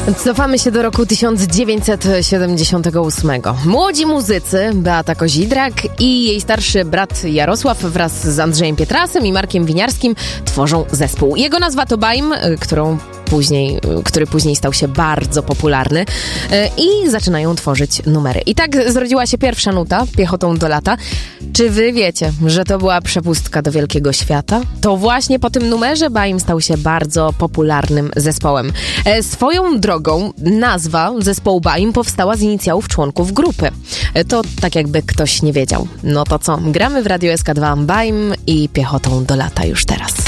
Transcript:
Cofamy się do roku 1978. Młodzi muzycy, Beata Kozidrak i jej starszy brat Jarosław wraz z Andrzejem Pietrasem i Markiem Winiarskim tworzą zespół. Jego nazwa to Baim, który później stał się bardzo popularny i zaczynają tworzyć numery. I tak zrodziła się pierwsza nuta, Piechotą do lata. Czy wy wiecie, że to była przepustka do wielkiego świata? To właśnie po tym numerze Baim stał się bardzo popularnym zespołem. Swoją drogą nazwa zespołu Baim powstała z inicjałów członków grupy. To tak jakby ktoś nie wiedział. No to co? Gramy w Radio SK2 Baim i Piechotą do lata już teraz.